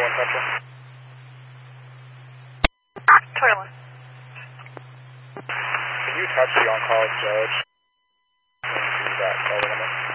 1 Central. 21. Can you touch the on-call judge? And see that call number?